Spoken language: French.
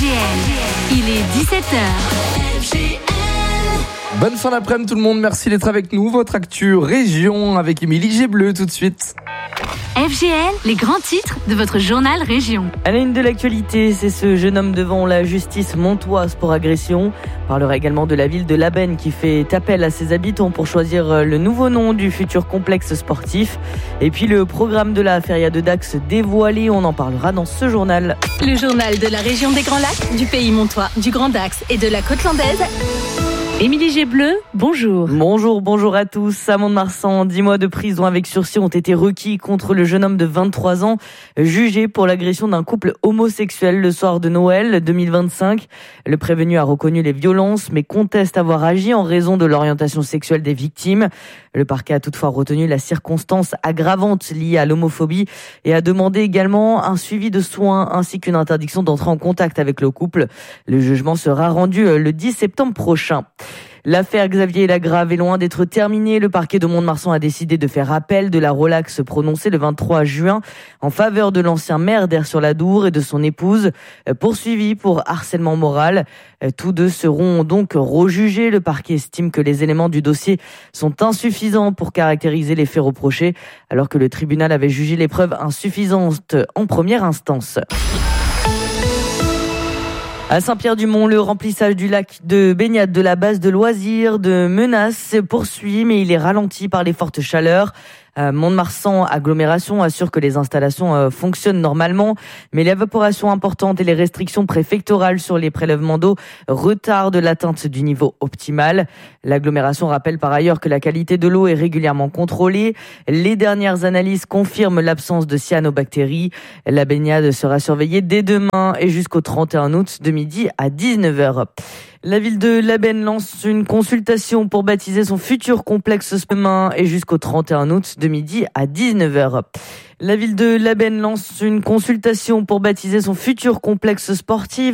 FGL, il est 17h. Bonne fin d'après-midi tout le monde, merci d'être avec nous. Votre actu région avec Émilie Gébleu tout de suite. FGL, les grands titres de votre journal région. À la une de l'actualité, c'est ce jeune homme devant la justice montoise pour agression. On parlera également de la ville de Labenne qui fait appel à ses habitants pour choisir le nouveau nom du futur complexe sportif. Et puis le programme de la Feria de Dax dévoilé, on en parlera dans ce journal. Le journal de la région des Grands Lacs, du Pays Montois, du Grand Dax et de la Côte Landaise. Émilie Gébleu, bonjour. Bonjour à tous. À Mont-de-Marsan, 10 mois de prison avec sursis ont été requis contre le jeune homme de 23 ans, jugé pour l'agression d'un couple homosexuel le soir de Noël 2025. Le prévenu a reconnu les violences, mais conteste avoir agi en raison de l'orientation sexuelle des victimes. Le parquet a toutefois retenu la circonstance aggravante liée à l'homophobie et a demandé également un suivi de soins ainsi qu'une interdiction d'entrer en contact avec le couple. Le jugement sera rendu le 10 septembre prochain. L'affaire Xavier Lagrave est loin d'être terminée. Le parquet de Mont-de-Marsan a décidé de faire appel de la relaxe prononcée le 23 juin en faveur de l'ancien maire d'Aire-sur-la-Dour et de son épouse, poursuivis pour harcèlement moral. Tous deux seront donc rejugés. Le parquet estime que les éléments du dossier sont insuffisants pour caractériser les faits reprochés, alors que le tribunal avait jugé les preuves insuffisantes en première instance. À Saint-Pierre-du-Mont, le remplissage du lac de baignade de la base de loisirs de Menace se poursuit, mais il est ralenti par les fortes chaleurs. Mont-de-Marsan Agglomération assure que les installations fonctionnent normalement, mais l'évaporation importante et les restrictions préfectorales sur les prélèvements d'eau retardent l'atteinte du niveau optimal. L'agglomération rappelle par ailleurs que la qualité de l'eau est régulièrement contrôlée. Les dernières analyses confirment l'absence de cyanobactéries. La baignade sera surveillée dès demain et jusqu'au 31 août de midi à 19h. La ville de Labenne lance une consultation pour baptiser son futur complexe demain et jusqu'au 31 août de midi à 19h. La ville de Labenne lance une consultation pour baptiser son futur complexe sportif